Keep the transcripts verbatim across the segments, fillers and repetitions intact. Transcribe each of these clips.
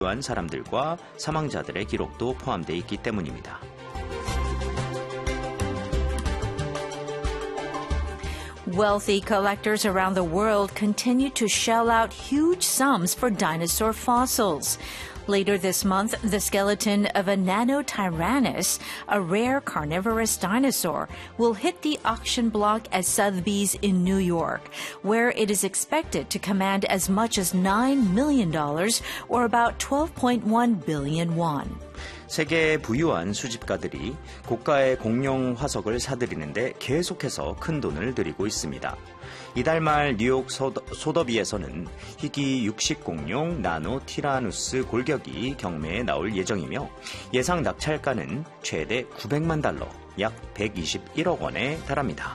한 사람들과 사망자들의 기록도 포함되어 있기 때문입니다. Wealthy collectors around the world continue to shell out huge sums for dinosaur fossils. Later this month, the skeleton of a Nanotyrannus, a rare carnivorous dinosaur, will hit the auction block at Sotheby's in New York, where it is expected to command as much as nine million dollars or about twelve point one billion won. 세계의 부유한 수집가들이 고가의 공룡 화석을 사들이는데 계속해서 큰 돈을 들이고 있습니다. 이달 말 뉴욕 소더비에서는 희귀 육식 공룡 나노 티라누스 골격이 경매에 나올 예정이며 예상 낙찰가는 최대 구백만 달러, 약 백이십일억 원에 달합니다.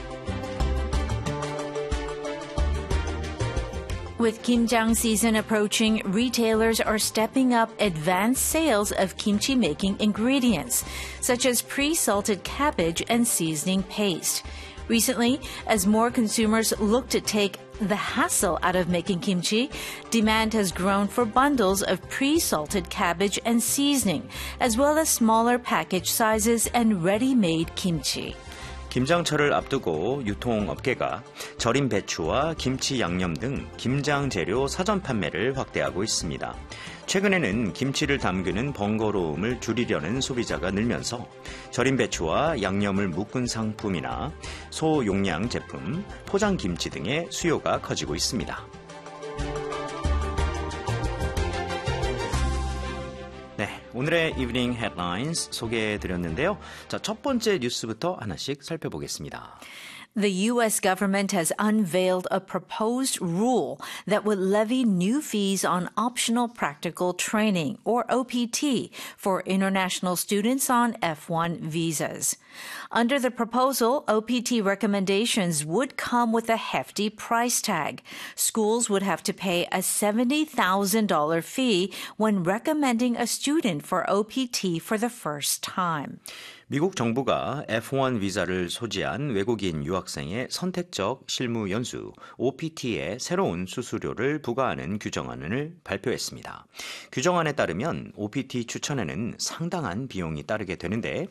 With Kimjang season approaching, retailers are stepping up advanced sales of kimchi-making ingredients, such as pre-salted cabbage and seasoning paste. Recently, as more consumers look to take the hassle out of making kimchi, demand has grown for bundles of pre-salted cabbage and seasoning, as well as smaller package sizes and ready-made kimchi. 김장철을 앞두고 유통업계가 절인 배추와 김치 양념 등 김장 재료 사전 판매를 확대하고 있습니다. 최근에는 김치를 담그는 번거로움을 줄이려는 소비자가 늘면서 절인 배추와 양념을 묶은 상품이나 소용량 제품, 포장 김치 등의 수요가 커지고 있습니다. 네, 오늘의 이브닝 헤드라인스 소개해드렸는데요. 자, 첫 번째 뉴스부터 하나씩 살펴보겠습니다. The U S government has unveiled a proposed rule that would levy new fees on optional practical training, or O P T, for international students on F one visas. Under the proposal, O P T recommendations would come with a hefty price tag. Schools would have to pay a seventy thousand dollars fee when recommending a student for O P T for the first time. 미국 정부가 에프 원 비자를 소지한 외국인 유학생의 선택적 실무 연수 오 피 티에 새로운 수수료를 부과하는 규정안을 발표했습니다. 규정안에 따르면 오 피 티 추천에는 상당한 비용이 따르게 되는데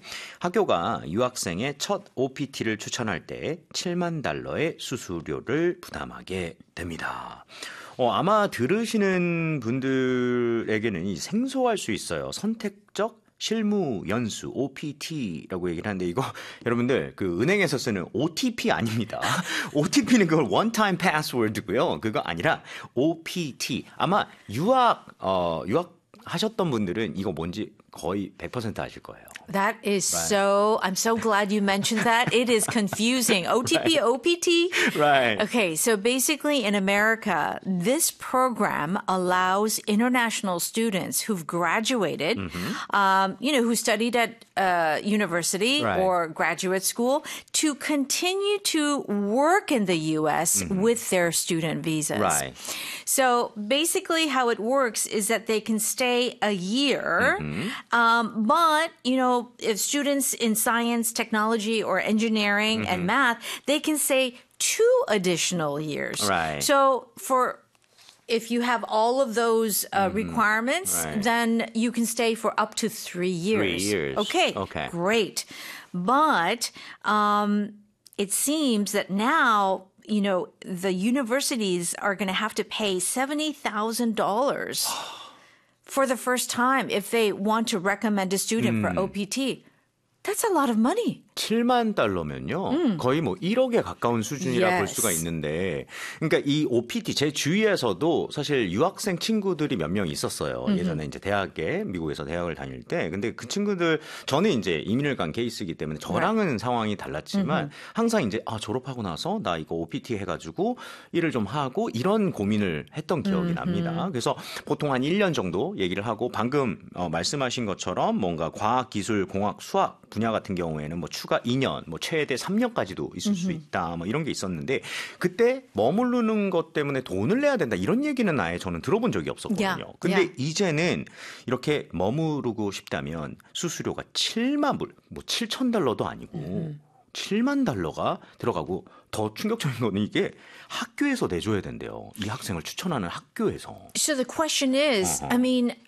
학교가 유학생의 첫 오 피 티를 추천할 때 칠만 달러의 수수료를 부담하게 됩니다. 어, 아마 들으시는 분들에게는 이 생소할 수 있어요. 선택적 실무 연수 오 피 티라고 얘기를 하는데 이거 여러분들 그 은행에서 쓰는 오 티 피 아닙니다. 오 티 피는 그걸 one time password고요. 그거 아니라 오 피 티. 아마 유학 어 유학 하셨던 분들은 이거 뭔지 거의 백 퍼센트 아실 거예요. That is Right. so, I'm so glad you mentioned that. It is confusing. O T P, right. O P T? Right. Okay, so basically in America, this program allows international students who've graduated, mm-hmm. um, you know, who studied at uh, university right. or graduate school to continue to work in the U S mm-hmm. with their student visas. Right. So basically how it works is that they can stay a year, mm-hmm. um, but, you know, if students in science, technology, or engineering mm-hmm. and math, they can stay two additional years. Right. So for if you have all of those uh, mm-hmm. requirements, right. then you can stay for up to three years. Three years. Okay. Okay. Great. But um, it seems that now, you know, the universities are going to have to pay seventy thousand dollars for the first time if they want to recommend a student 음. for O P T. That's a lot of money. 칠만 달러면요. 음. 거의 뭐 일억에 가까운 수준이라 Yes. 볼 수가 있는데 그러니까 이 오 피 티 제 주위에서도 사실 유학생 친구들이 몇 명 있었어요. 음흠. 예전에 이제 대학에 미국에서 대학을 다닐 때. 근데 그 친구들 저는 이제 이민을 간 케이스이기 때문에 저랑은 right. 상황이 달랐지만 음흠. 항상 이제 아 졸업하고 나서 나 이거 오 피 티 해 가지고 일을 좀 하고 이런 고민을 했던 기억이 음흠. 납니다. 그래서 보통 한 일 년 정도 얘기를 하고 방금 어, 말씀하신 것처럼 뭔가 과학, 기술, 공학, 수학 분야 같은 경우에는 뭐 추가 이 년, 뭐 최대 삼 년까지도 있을 수 있다. 뭐 이런 게 있었는데 그때 머무르는 것 때문에 돈을 내야 된다. 이런 얘기는 아예 저는 들어본 적이 없었거든요. Yeah. 근데 Yeah. 이제는 이렇게 머무르고 싶다면 수수료가 칠만 불, 뭐 칠천 달러도 아니고 칠만 달러가 들어가고 더 충격적인 거는 이게 학교에서 내줘야 된대요. 이 학생을 추천하는 학교에서. So the question is, I mean,